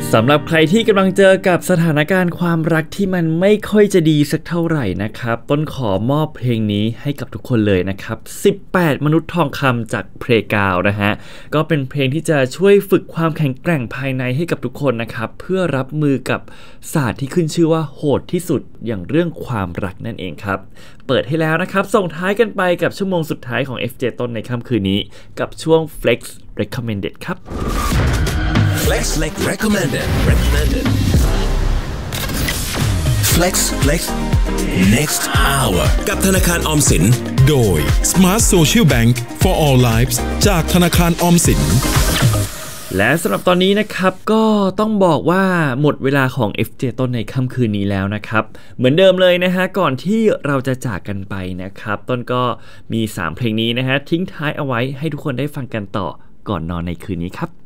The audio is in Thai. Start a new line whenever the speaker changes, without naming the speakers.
สำหรับใครที่กำลังเจอกับสถานการณ์ความรักที่มันไม่ค่อยจะดีสักเท่าไหร่นะครับต้นขอมอบเพลงนี้ให้กับทุกคนเลยนะครับ18มนุษย์ทองคำจากเพลงกาวนะฮะก็เป็นเพลงที่จะช่วยฝึกความแข็งแกร่งภายในให้กับทุกคนนะครับเพื่อรับมือกับศาสตร์ที่ขึ้นชื่อว่าโหดที่สุดอย่างเรื่องความรักนั่นเองครับเปิดให้แล้วนะครับส่งท้ายกันไปกับชั่วโมงสุดท้ายของ FJ ต้นในค่ำคืนนี้กับช่วง Flex Recommended ครับ
Flex recommended Flex next hour กับธนาคารออมสิน
โดย Smart Social Bank for All Lives จากธนาคารออมสิน
และสำหรับตอนนี้นะครับก็ต้องบอกว่าหมดเวลาของ FJ ต้นในค่ำคืนนี้แล้วนะครับเหมือนเดิมเลยนะฮะก่อนที่เราจะจากกันไปนะครับต้นก็มี3เพลงนี้นะฮะทิ้งท้ายเอาไว้ให้ทุกคนได้ฟังกันต่อก่อนนอนในคืนนี้ครับ